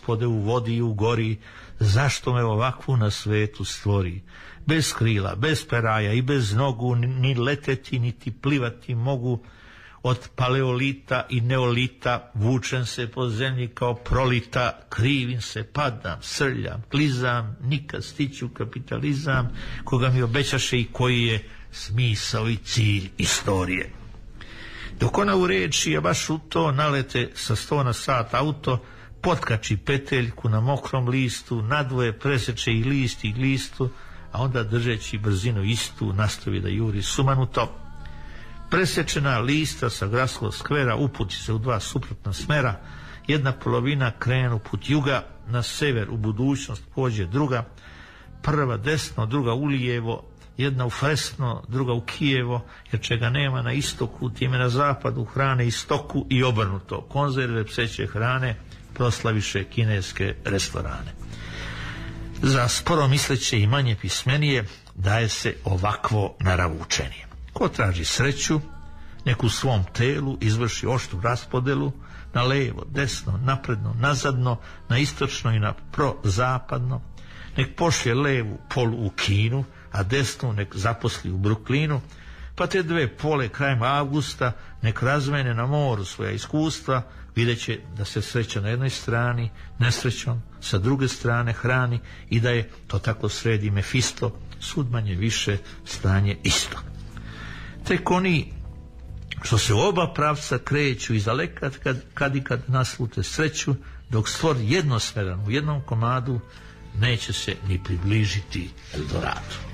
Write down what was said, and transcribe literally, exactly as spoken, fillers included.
Gospode, u vodi i u gori, zašto me ovakvu na svetu stvori? Bez krila, bez peraja i bez nogu, ni leteti, niti plivati mogu. Od paleolita i neolita vučem se po zemlji kao prolita, krivim se, padam, srljam, klizam, nikad stiću kapitalizam, koga mi obećaše i koji je smisao i cilj istorije. Dok ona u reči, a baš u to nalete sa sto na sat auto, potkači peteljku na mokrom listu, nadvoje preseče i list i listu, a onda držeći brzinu istu nastavi da juri sumanuto. Presečena lista sa gradskog skvera uputi se u dva suprotna smera, jedna polovina krenu put juga, na sever u budućnost pođe druga, prva desno, druga ulijevo, jedna u Fresno, druga u Kijevo, jer čega nema na istoku, time na zapadu hrane istoku i obrnuto, konzerve pseće hrane proslaviše kineske restorane. Za sporo misleće i manje pismenije daje se ovakvo naravučenje. Ko traži sreću, nek u svom telu izvrši oštru raspodelu na levo, desno, napredno, nazadno, na istočno i na prozapadno, nek pošlje levu polu u Kinu, a desnu nek zaposli u Bruklinu, pa te dve pole krajem avgusta nek razmene na moru svoja iskustva, vidjet će da se sreća na jednoj strani nesrećom sa druge strane hrani i da je, to tako sredi Mefisto, sud manje više stanje isto. Tek oni što se u oba pravca kreću izdaleka kad, kad i kad naslute sreću, dok stvor jednosmeran u jednom komadu neće se ni približiti Eldoradu.